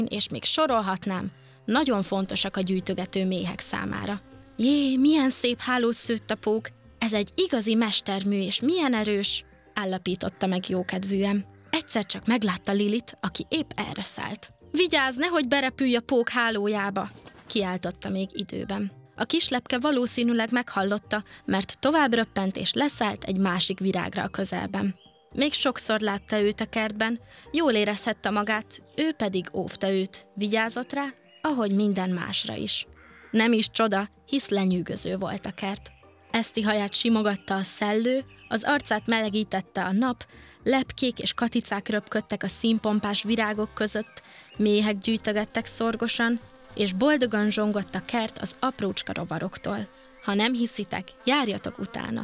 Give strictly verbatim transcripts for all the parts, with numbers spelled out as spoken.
és még sorolhatnám, nagyon fontosak a gyűjtögető méhek számára. Jé, milyen szép hálót szőtt a pók, ez egy igazi mestermű, és milyen erős, állapította meg jókedvűen. Egyszer csak meglátta Lilit, aki épp erre szállt. Vigyázz, nehogy berepülj a pók hálójába, kiáltotta még időben. A kislepke valószínűleg meghallotta, mert tovább röppent és leszállt egy másik virágra a közelben. Még sokszor látta őt a kertben, jól érezhette magát, ő pedig óvta őt, vigyázott rá, ahogy minden másra is. Nem is csoda, hisz lenyűgöző volt a kert. Eszti haját simogatta a szellő, az arcát melegítette a nap, lepkék és katicák röpködtek a színpompás virágok között, méhek gyűjtögettek szorgosan, és boldogan zsongott a kert az aprócska rovaroktól. Ha nem hiszitek, járjatok utána!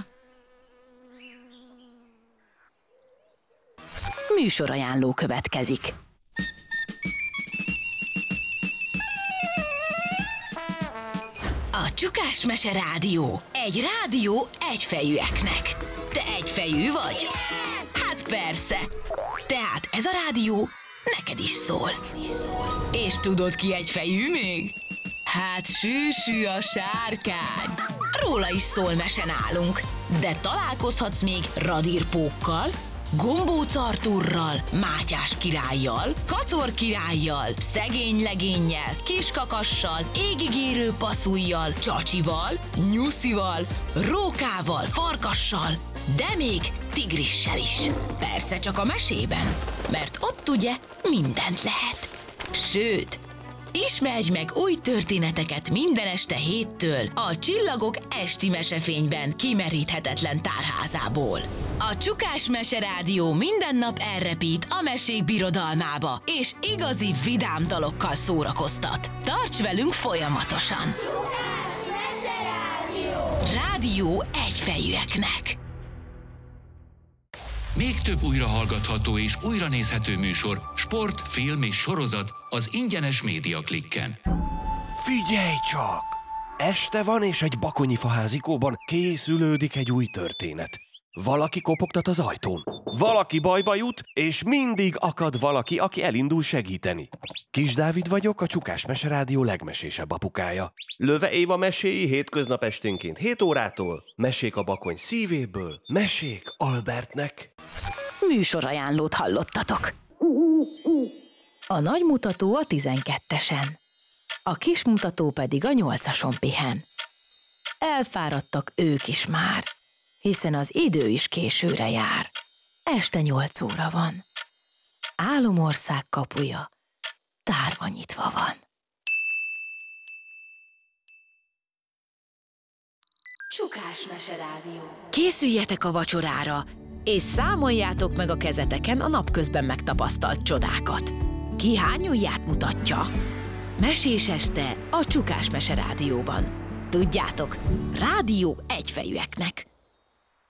Műsorajánló következik. A Csukás Mese Rádió. Egy rádió egyfejűeknek. Te egyfejű vagy? Hát persze. Tehát ez a rádió neked is szól. És tudod ki egyfejű még? Hát Sűsű a sárkány. Róla is szól mese nálunk. De találkozhatsz még radírpókkal, Gombóc Artúrral, Mátyás királlyal, Kacor királlyal, Szegény legénnyel, Kiskakassal, Égigérő passzujjal, Csacsival, Nyuszival, Rókával, Farkassal, de még Tigrissel is. Persze csak a mesében, mert ott ugye mindent lehet. Sőt, ismerj meg új történeteket minden este héttől a Csillagok esti mesefényben kimeríthetetlen tárházából. A Csukás Mese Rádió minden nap elrepít a mesék birodalmába, és igazi vidám dalokkal szórakoztat. Tarts velünk folyamatosan! Csukás Mese Rádió! Rádió egyfejűeknek! Még több újrahallgatható és újranézhető műsor, sport, film és sorozat az ingyenes Média Klikken. Figyelj csak! Este van, és egy bakonyifa házikóban készülődik egy új történet. Valaki kopogtat az ajtón. Valaki bajba jut, és mindig akad valaki, aki elindul segíteni. Kis Dávid vagyok, a Csukás Mese Rádió legmesésebb apukája. Löve Éva meséi hétköznap esténként hét órától, mesék a bakony szívéből, mesék Albertnek. Műsorajánlót hallottatok. A nagy mutató a tizenkettesen, a kis mutató pedig a nyolcason pihen. Elfáradtak ők is már, hiszen az idő is későre jár. Este nyolc óra van. Álomország kapuja tárva nyitva van. Csukás Mese Rádió. Készüljetek a vacsorára, és számoljátok meg a kezeteken a napközben megtapasztalt csodákat. Ki hány ujját mutatja? Mesés este a Csukás Mese Rádióban. Tudjátok, rádió egyfejűeknek.